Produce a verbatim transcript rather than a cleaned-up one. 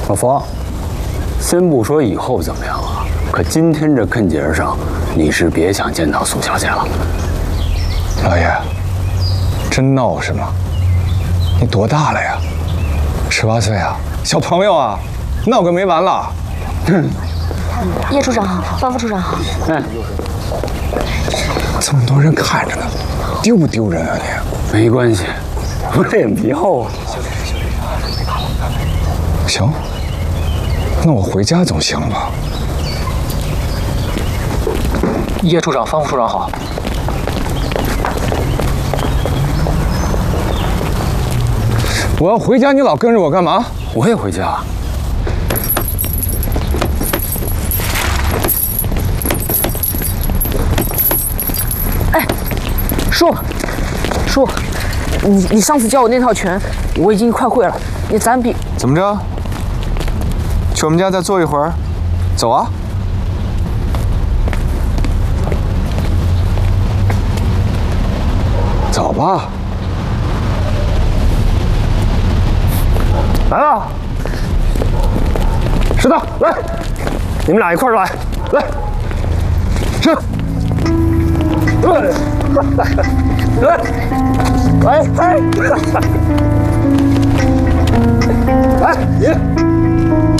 老佛，先不说以后怎么样啊，可今天这坑节上，你是别想见到苏小姐了。 老爷，真闹是吗？你多大了呀？十八岁啊，小朋友啊，闹个没完了。 叶处长好，方副处长好。 嗯， 这么多人看着呢，丢不丢人啊你？ 没关系，我脸皮厚啊。 行，那我回家总行了吧？ 叶处长、方副处长好。 我要回家，你老跟着我干嘛？ 我也回家。 哎，叔，叔，你你上次教我那套拳，我已经快会了，你咱比怎么着？去我们家再坐一会儿，走啊！走吧。 来了，石头，来，你们俩一块儿来，来，是，来，来，来，来，来，你。